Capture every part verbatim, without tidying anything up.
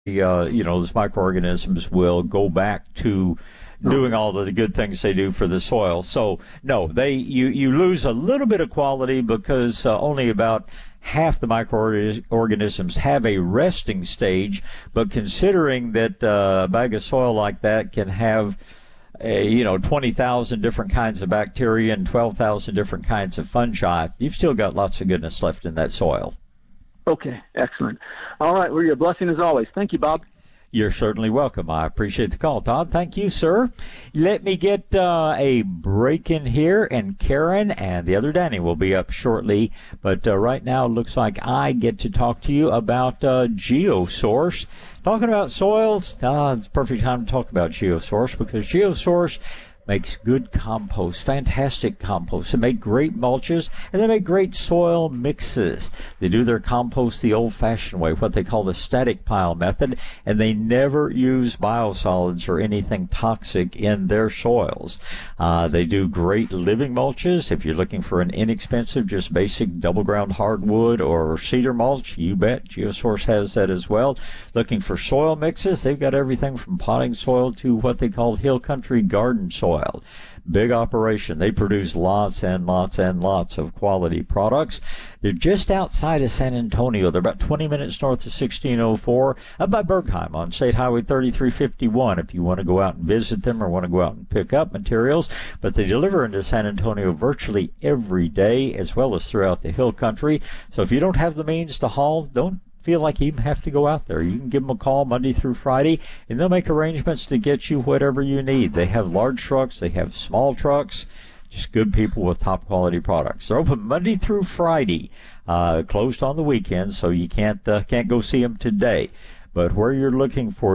uh, you know, those microorganisms will go back to doing all of the good things they do for the soil. So, no, they you, you lose a little bit of quality because uh, only about half the microorganisms have a resting stage. But considering that uh, a bag of soil like that can have, a, you know, twenty thousand different kinds of bacteria and twelve thousand different kinds of fungi, you've still got lots of goodness left in that soil. Okay, excellent. All right, well, you're a blessing as always. Thank you, Bob. You're certainly welcome. I appreciate the call, Todd. Thank you, sir. Let me get uh, a break in here, and Karen and the other Danny will be up shortly. But uh, right now, it looks like I get to talk to you about uh, GeoSource. Talking about soils, uh, it's a perfect time to talk about GeoSource because GeoSource makes good compost, fantastic compost. They make great mulches, and they make great soil mixes. They do their compost the old-fashioned way, what they call the static pile method, and they never use biosolids or anything toxic in their soils. Uh, they do great living mulches. If you're looking for an inexpensive, just basic double-ground hardwood or cedar mulch, you bet GeoSource has that as well. Looking for soil mixes, they've got everything from potting soil to what they call hill country garden soil. Big operation. They produce lots and lots and lots of quality products. They're just outside of San Antonio. They're about twenty minutes north of sixteen oh four, up by Bergheim on State Highway thirty-three fifty-one if you want to go out and visit them or want to go out and pick up materials. But they deliver into San Antonio virtually every day as well as throughout the hill country. So if you don't have the means to haul, don't feel like you even have to go out there. You can give them a call Monday through Friday, and they'll make arrangements to get you whatever you need. They have large trucks. They have small trucks. Just good people with top-quality products. They're open Monday through Friday, uh, closed on the weekends, so you can't uh, can't go see them today. But where you're looking for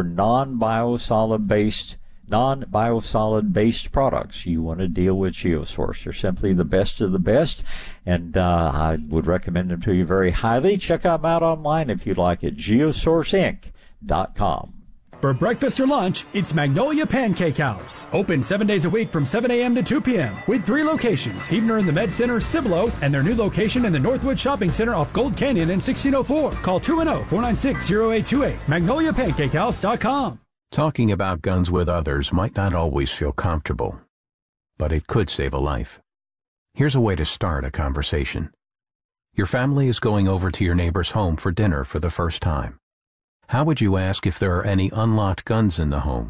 non-biosolid-based non-biosolid-based products, you want to deal with GeoSource. They're simply the best of the best, and uh, I would recommend them to you very highly. Check them out online if you'd like at geosource inc dot com. For breakfast or lunch, it's Magnolia Pancake House. Open seven days a week from seven a.m. to two p.m. with three locations, Heavener in the Med Center, Cibolo, and their new location in the Northwood Shopping Center off Gold Canyon in sixteen oh four. Call two one zero, four nine six, zero eight two eight. magnolia pancake house dot com. Talking about guns with others might not always feel comfortable, but it could save a life. Here's a way to start a conversation. Your family is going over to your neighbor's home for dinner for the first time. How would you ask if there are any unlocked guns in the home?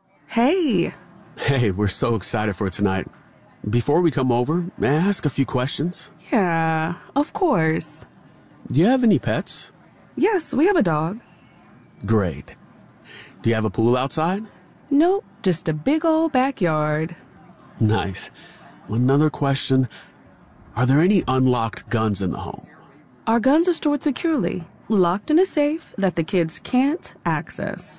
Hey. Hey, we're so excited for tonight. Before we come over, may I ask a few questions? Yeah, of course. Do you have any pets? Yes, we have a dog. Great. Do you have a pool outside? Nope, just a big old backyard. Nice. Another question. Are there any unlocked guns in the home? Our guns are stored securely, locked in a safe that the kids can't access.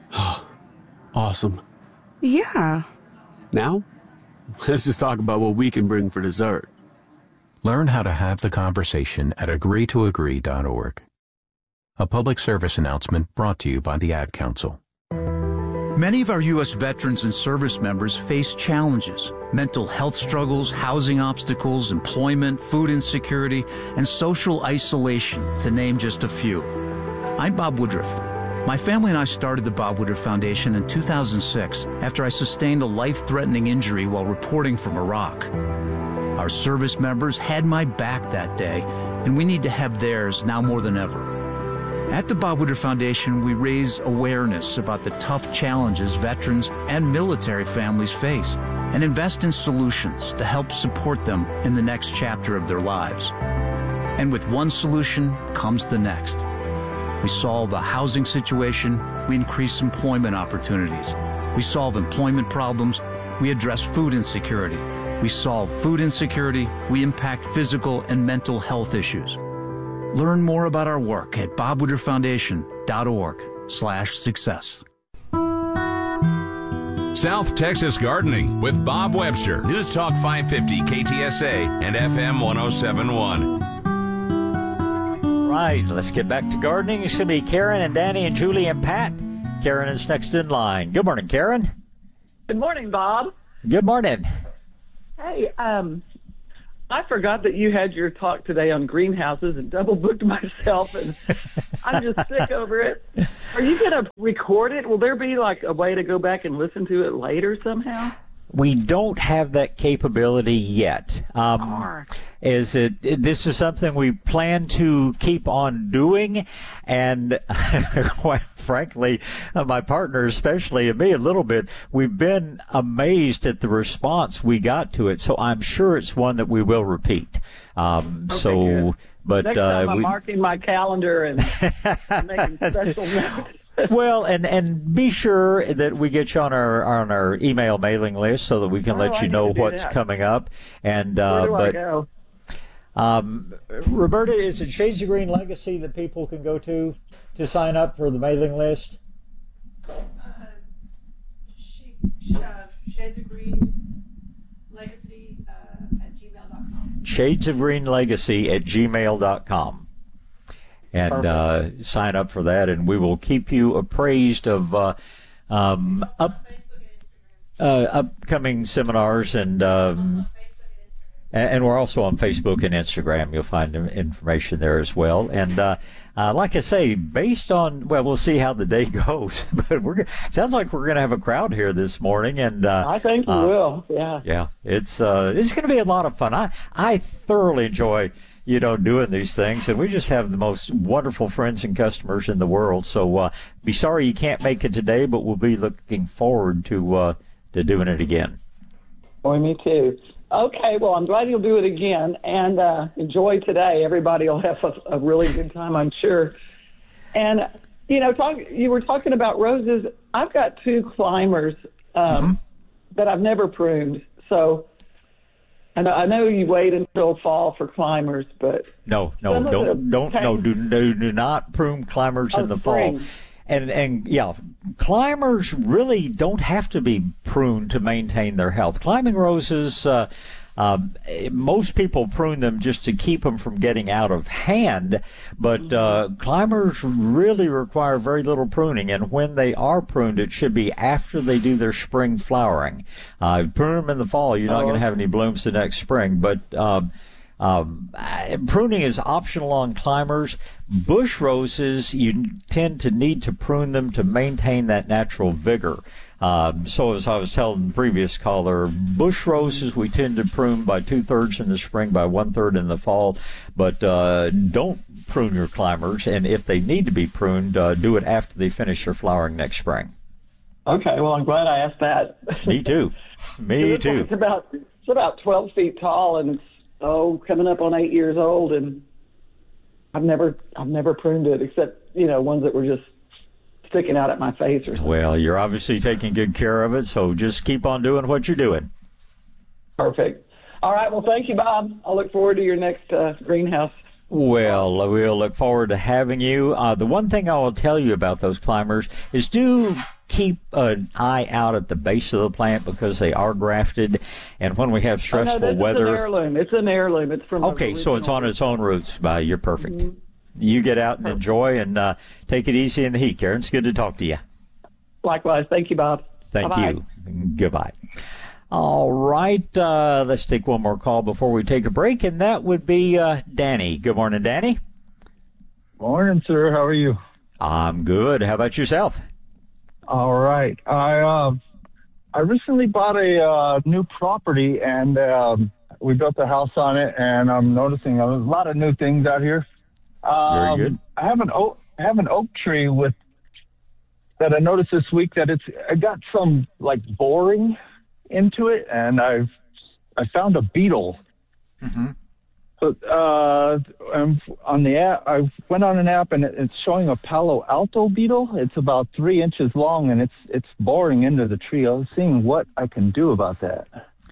Awesome. Yeah. Now, let's just talk about what we can bring for dessert. Learn how to have the conversation at agree to agree dot org. A public service announcement brought to you by the Ad Council. Many of our U S veterans and service members face challenges: mental health struggles, housing obstacles, employment, food insecurity, and social isolation, to name just a few. I'm Bob Woodruff. My family and I started the Bob Woodruff Foundation in two thousand six after I sustained a life-threatening injury while reporting from Iraq. Our service members had my back that day, and we need to have theirs now more than ever. At the Bob Woodruff Foundation, we raise awareness about the tough challenges veterans and military families face and invest in solutions to help support them in the next chapter of their lives. And with one solution comes the next. We solve a housing situation, we increase employment opportunities. We solve employment problems, we address food insecurity. We solve food insecurity, we impact physical and mental health issues. Learn more about our work at bob woodruff foundation dot org slash success. South Texas Gardening with Bob Webster. News Talk five fifty K T S A and F M one oh seven point one. Right, let's get back to gardening. It's going to be Karen and Danny and Julie and Pat. Karen is next in line. Good morning, Karen. Good morning, Bob. Good morning. Hey, um, I forgot that you had your talk today on greenhouses and double booked myself, and I'm just sick over it. Are you going to record it? Will there be like a way to go back and listen to it later somehow? We don't have that capability yet. Um, is it? This is something we plan to keep on doing, and quite frankly, uh, my partner, especially, and me a little bit, we've been amazed at the response we got to it. So I'm sure it's one that we will repeat. Um, okay, so, good. but next uh, time I'm we, marking my calendar and making special notes. Well, and, and be sure that we get you on our on our email mailing list so that we can oh, let I you know what's that. coming up. And uh, Where do but I go? Um, Roberta, is it Shades of Green Legacy that people can go to to sign up for the mailing list? Uh, she, uh, Shades of Green Legacy uh, at gmail dot com. Shades of Green Legacy at gmail dot com. And uh, sign up for that, and we will keep you appraised of uh, um, up, uh, upcoming seminars, and um, and we're also on Facebook and Instagram. You'll find information there as well. And uh, uh, like I say, based on, well, we'll see how the day goes. But we're sounds like we're going to have a crowd here this morning, and uh, I think we uh, will. Yeah, yeah, it's uh, it's going to be a lot of fun. I I thoroughly enjoy, you know, doing these things, and we just have the most wonderful friends and customers in the world. So uh, be sorry you can't make it today, but we'll be looking forward to uh, to doing it again. Boy, me too. Okay, well, I'm glad you'll do it again, and uh, enjoy today. Everybody will have a, a really good time, I'm sure. And, you know, talk, you were talking about roses. I've got two climbers um, mm-hmm. that I've never pruned. So I know, I know you wait until fall for climbers, but... No, no, don't, don't, no, do, do, do not prune climbers oh, in the spring. fall. And, and yeah, climbers really don't have to be pruned to maintain their health. Climbing roses, uh, uh, most people prune them just to keep them from getting out of hand, but uh, climbers really require very little pruning, and when they are pruned, it should be after they do their spring flowering. Uh, prune them in the fall, you're not oh. going to have any blooms the next spring, but... Um, Um, pruning is optional on climbers. Bush roses, you tend to need to prune them to maintain that natural vigor. Um, so as I was telling the previous caller, bush roses we tend to prune by two-thirds in the spring, by one-third in the fall. But uh, don't prune your climbers, and if they need to be pruned, uh, do it after they finish their flowering next spring. Okay, well, I'm glad I asked that. Me too. Me too. It's about, it's about twelve feet tall, and it's oh, coming up on eight years old, and I've never, I've never pruned it except, you know, ones that were just sticking out at my face or something. Well, you're obviously taking good care of it, so just keep on doing what you're doing. Perfect. All right. Well, thank you, Bob. I'll look forward to your next uh, greenhouse. Well, we'll look forward to having you. Uh, the one thing I will tell you about those climbers is do keep an eye out at the base of the plant because they are grafted. And when we have stressful oh, no, weather... It's an heirloom. It's an heirloom. It's from Okay, so it's on its own roots. Uh, you're perfect. Mm-hmm. You get out and enjoy, and uh, take it easy in the heat, Karen. It's good to talk to you. Likewise. Thank you, Bob. Thank Bye-bye. you. Goodbye. All right, uh, let's take one more call before we take a break, and that would be uh, Danny. Good morning, Danny. Morning, sir. How are you? I'm good. How about yourself? All right. I uh, I recently bought a uh, new property, and um, we built a house on it, and I'm noticing a lot of new things out here. Um, Very good. I have an oak, I have an oak tree with that I noticed this week that it's I got some like boring into it, and I've I found a beetle. Mm-hmm. But uh, on the app, I went on an app, and it's showing a Palo Alto beetle. It's about three inches long, and it's it's boring into the tree. I was seeing what I can do about that.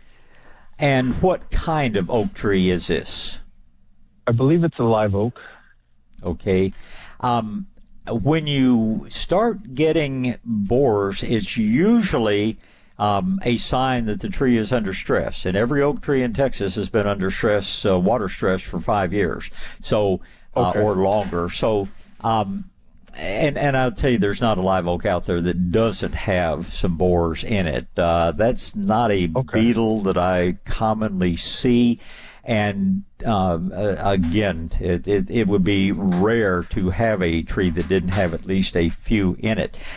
And what kind of oak tree is this? I believe it's a live oak. Okay. Um, when you start getting borers, it's usually um, a sign that the tree is under stress. And every oak tree in Texas has been under stress, uh, water stress, for five years, so uh, okay. or longer. So, um, and and I'll tell you, there's not a live oak out there that doesn't have some borers in it. Uh, that's not a okay. beetle that I commonly see. And uh, again, it, it, it would be rare to have a tree that didn't have at least a few in it.